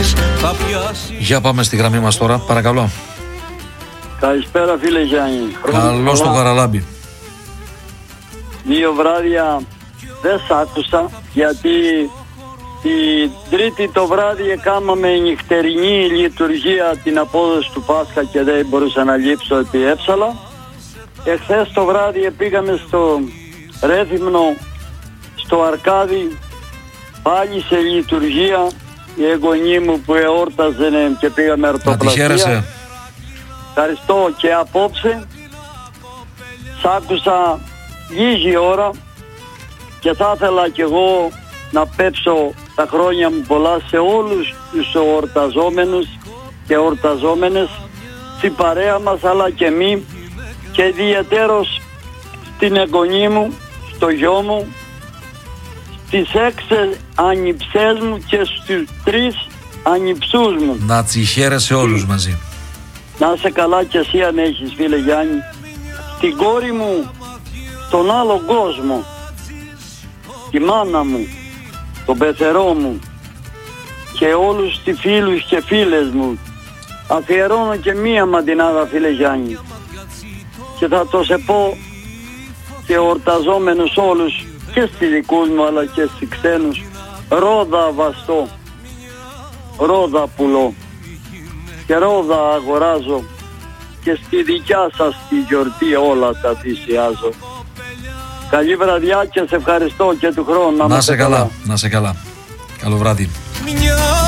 Για πάμε στη γραμμή μας τώρα, παρακαλώ. Καλησπέρα φίλε Γιάννη. Καλώς το Καραλάμπη. 2 βράδια δεν σ' άκουσα γιατί την Τρίτη το βράδυ έκαναμε νυχτερινή λειτουργία την απόδοση του Πάσχα και δεν μπορούσα να λείψω επί Έψαλα. Εχθές το βράδυ πήγαμε στο Ρέθυμνο, στο Αρκάδι, πάλι σε λειτουργία. Οι εγγονοί μου που εόρταζαν και πήγαμε αρτοπλασία. Να τη χαίρεσαι. Ευχαριστώ. Και απόψε σ' άκουσα λίγη ώρα και θα ήθελα κι εγώ να πέψω τα χρόνια μου πολλά σε όλους τους εορταζόμενους και εορταζόμενες στην παρέα μας, αλλά και μη, και ιδιαιτέρως στην εγγονή μου, στο γιο μου, στις 6 ανιψές μου και στους 3 ανιψούς μου. Να τσι χαίρεσαι όλους μαζί. Να είσαι καλά κι εσύ αν έχεις φίλε Γιάννη. Την κόρη μου, τον άλλο κόσμο, τη μάνα μου, τον πεθερό μου και όλους τους φίλους και φίλες μου. Αφιερώνω και μία μαντινάδα φίλε Γιάννη και θα το σε πω και εορταζόμενους όλους και στις δικούς μου αλλά και στις ξένους. Ρόδα βαστώ, ρόδα πουλώ και ρόδα αγοράζω και στη δικιά σας τη γιορτή όλα τα θυσιάζω. Καλή βραδιά και σε ευχαριστώ και του χρόνου. Να σε καλά, να σε καλά. Καλό βράδυ.